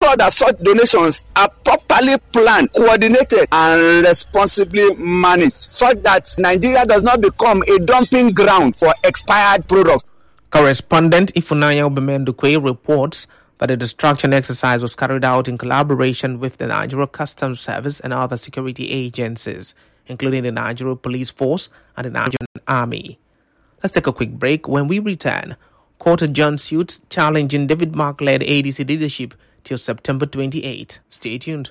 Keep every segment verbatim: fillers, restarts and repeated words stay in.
ensure that such donations are properly planned, coordinated, and responsibly managed, such that Nigeria does not become a dumping ground for expired products. Correspondent Ifunanya Obemendukwe reports that the destruction exercise was carried out in collaboration with the Nigeria Customs Service and other security agencies, including the Nigeria Police Force and the Nigerian Army. Let's take a quick break. When we return, court adjourns suits challenging David Mark-led A D C leadership till September twenty-eighth. Stay tuned.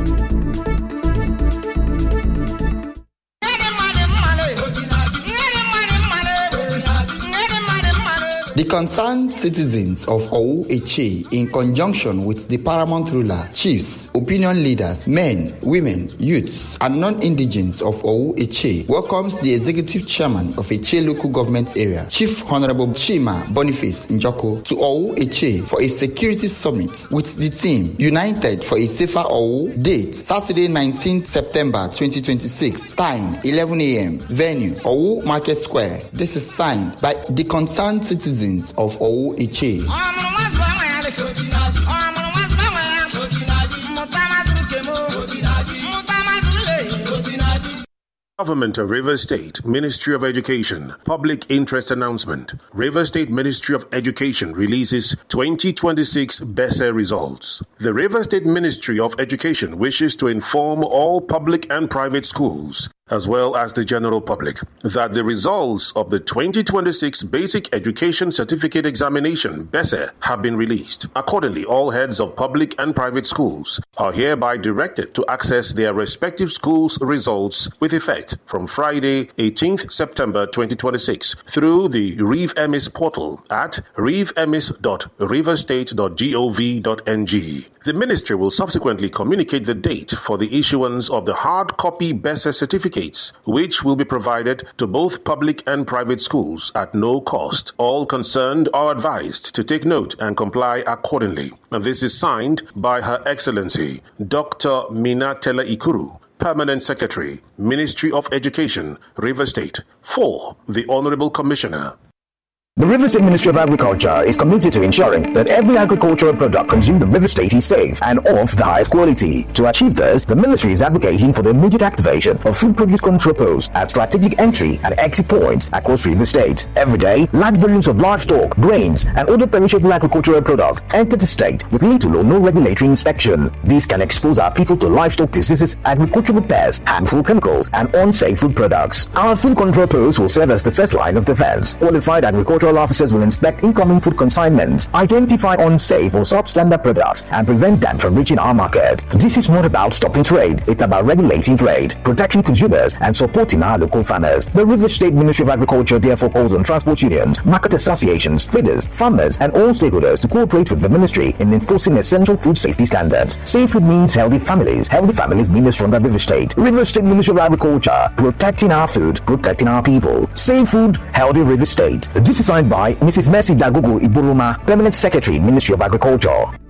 The concerned citizens of Owu Eche, in conjunction with the paramount ruler, chiefs, opinion leaders, men, women, youths, and non-indigens of Owu Eche, welcomes the executive chairman of Eche local government area, Chief Honorable Chima Boniface Njoko, to Owu Eche for a security summit with the team united for a safer Owu. Date Saturday nineteenth September twenty twenty-six. Time eleven a.m. Venue Owu Market Square. This is signed by the concerned citizens of Owu Eche. Government of Rivers State, Ministry of Education, Public Interest Announcement. Rivers State Ministry of Education releases twenty twenty-six BESE results. The Rivers State Ministry of Education wishes to inform all public and private schools, as well as the general public, that the results of the twenty twenty-six Basic Education Certificate Examination, BESE, have been released. Accordingly, all heads of public and private schools are hereby directed to access their respective schools' results with effect from Friday, eighteenth September twenty twenty-six, through the ReveMIS portal at revemis dot riverstate dot gov dot n g. The ministry will subsequently communicate the date for the issuance of the hard copy BESE certificates, which will be provided to both public and private schools at no cost. All concerned are advised to take note and comply accordingly. And this is signed by Her Excellency Doctor Mina Tela Ikuru, Permanent Secretary, Ministry of Education, Rivers State, for the Honorable Commissioner. The Rivers State Ministry of Agriculture is committed to ensuring that every agricultural product consumed in Rivers State is safe and of the highest quality. To achieve this, the ministry is advocating for the immediate activation of food produce control posts at strategic entry and exit points across Rivers State. Every day, large volumes of livestock, grains, and other perishable agricultural products enter the state with little or no regulatory inspection. This can expose our people to livestock diseases, agricultural pests, harmful chemicals, and unsafe food products. Our food control posts will serve as the first line of defense. Qualified agricultural officers will inspect incoming food consignments, identify unsafe or substandard products, and prevent them from reaching our market. This is not about stopping trade, it's about regulating trade, protecting consumers, and supporting our local farmers. The Rivers State Ministry of Agriculture therefore calls on transport unions, market associations, traders, farmers, and all stakeholders to cooperate with the ministry in enforcing essential food safety standards. Safe food means healthy families. Healthy families mean a stronger Rivers State. Rivers State Ministry of Agriculture, protecting our food, protecting our people. Safe food, healthy Rivers State. This is signed by Missus Mercy Dagogo Iburuma, Permanent Secretary, Ministry of Agriculture.